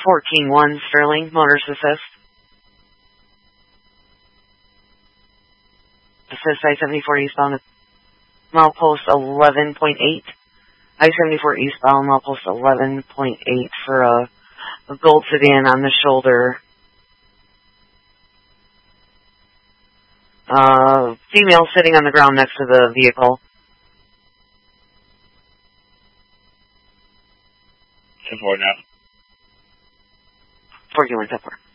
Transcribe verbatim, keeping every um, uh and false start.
fourteen one Sterling, Motorist Assist. Assist I seventy-four eastbound, milepost eleven point eight. I seventy-four eastbound, milepost eleven point eight for a, a gold sedan on the shoulder. Uh, female sitting on the ground next to the vehicle. ten four now. fourteen one ten four.